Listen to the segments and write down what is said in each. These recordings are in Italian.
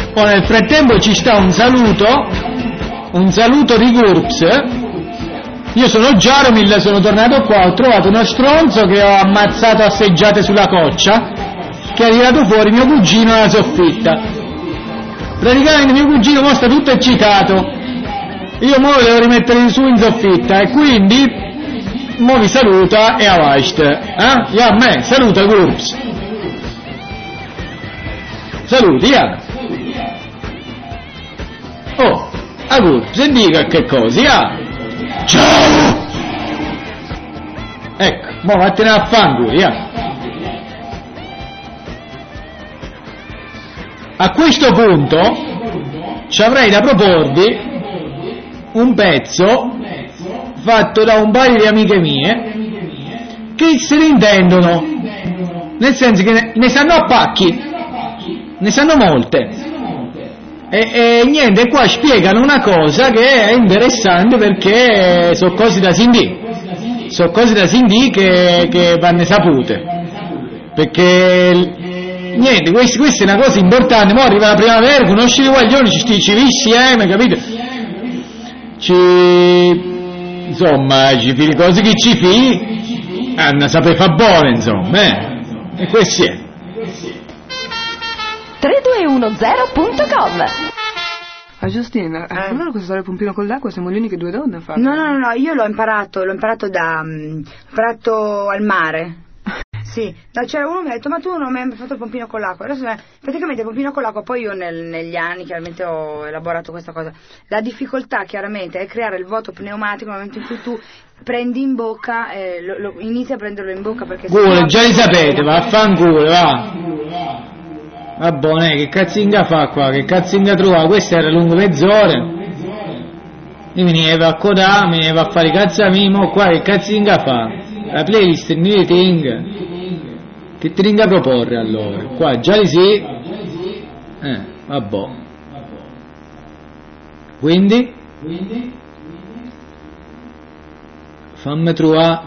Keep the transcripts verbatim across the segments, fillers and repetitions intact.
O nel frattempo ci sta un saluto, un saluto di GURPS. Io sono Jaromil, sono tornato qua, ho trovato uno stronzo che ho ammazzato a seggiate sulla coccia, che ha tirato fuori mio cugino alla soffitta. Praticamente mio cugino mo sta tutto eccitato, io mo lo devo rimettere su in soffitta e quindi mo vi saluta e avast. Eh? Io a me, saluta GURPS. Saluti, ya. Oh, a GURPS, e dica che cosa, ya. Ciao! Ecco, mo vattene a fanculo, ya. A questo punto ci avrei da proporvi un pezzo fatto da un paio di amiche mie che se ne intendono, nel senso che ne, ne sanno a pacchi, ne sanno molte. E, e niente, qua spiegano una cosa che è interessante perché sono cose da sindì, sono cose da sindì che, che vanno sapute, perché niente, questa, questa è una cosa importante. Mo arriva la primavera, conosci i guaglioni, ci, ci vi insieme, capito? Ci, insomma, ci fi le cose che ci fi, hanno sapere fa buone, insomma, eh? E questo è tre due uno zero punto com. Ah, Giustina, eh. allora cosa fare il pompino con l'acqua? Siamo gli uniche due donne a farlo. No, no, no, no, io l'ho imparato, l'ho imparato da, um, l'ho imparato al mare. Sì, no, c'era uno che mi ha detto, ma tu non mi hai fatto il pompino con l'acqua. Adesso, praticamente il pompino con l'acqua, poi io nel, negli anni chiaramente ho elaborato questa cosa. La difficoltà chiaramente è creare il vuoto pneumatico nel momento in cui tu prendi in bocca, eh, lo, lo, inizi a prenderlo in bocca perché... Culo, già li sapete, vaffanculo, va. Va buone, che cazzinga fa qua, che cazzinga trova? Questa era lungo mezz'ora. Io mi veniva a codare, mi veniva a fare i cazzamimo, qua che cazzinga fa? La playlist new thing. Che ti ringa a proporre allora? Qua già li sì. Eh, vabbè. Quindi? Fammi trovare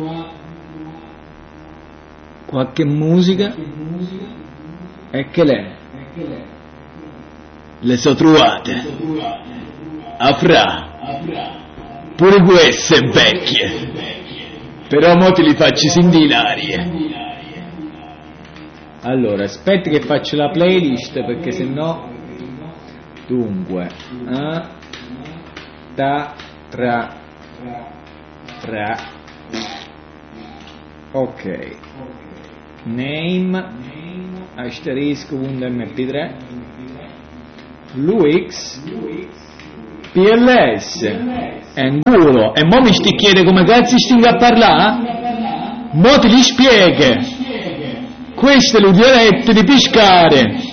qualche musica. E che le? Le so trovate. Afra. Pure queste vecchie. Però mo te li faccio sindilare. Allora, aspetta che faccio la playlist perché sennò. Dunque, eh, ta, tra, tra. Ok. Name, asterisco punto emme pi tre, Luix, P L S, e culo. E mo mi sti chiede come cazzo stinga a parlare? Mo ti li spiega. Queste le dialette di pescare.